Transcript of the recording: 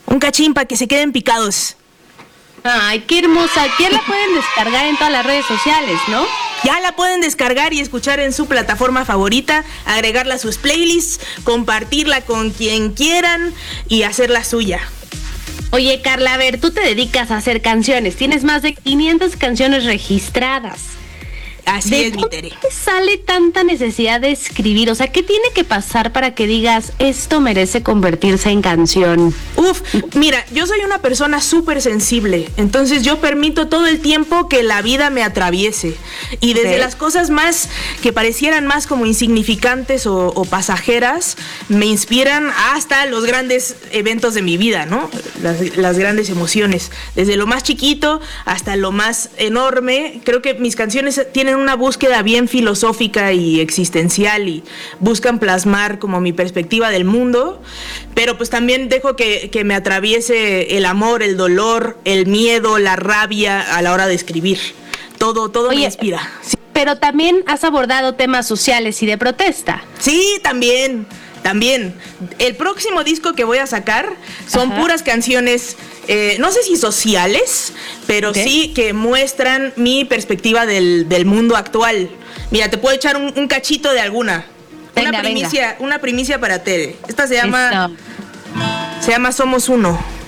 Un cachín para que se queden picados. Ay, qué hermosa. Ya la pueden descargar en todas las redes sociales, ¿no? Ya la pueden descargar y escuchar en su plataforma favorita, agregarla a sus playlists, compartirla con quien quieran y hacerla suya. Oye, Carla, a ver, tú te dedicas a hacer canciones. Tienes más de 500 canciones registradas. Así es, mi Tere. ¿De dónde sale tanta necesidad de escribir? O sea, ¿qué tiene que pasar para que digas, esto merece convertirse en canción? Mira, yo soy una persona súper sensible, entonces yo permito todo el tiempo que la vida me atraviese. Y desde las cosas más que parecieran más como insignificantes o pasajeras, me inspiran hasta los grandes eventos de mi vida, ¿no? Las grandes emociones. Desde lo más chiquito hasta lo más enorme. Creo que mis canciones tienen una búsqueda bien filosófica y existencial y buscan plasmar como mi perspectiva del mundo, pero pues también dejo que me atraviese el amor, el dolor, el miedo, la rabia a la hora de escribir. Todo me inspira. Sí. Pero también has abordado temas sociales y de protesta. Sí, también. El próximo disco que voy a sacar son puras canciones, no sé si sociales, pero sí que muestran mi perspectiva del mundo actual. Mira, te puedo echar un cachito de alguna. Venga, una primicia para Tere. Esta se llama Somos Uno.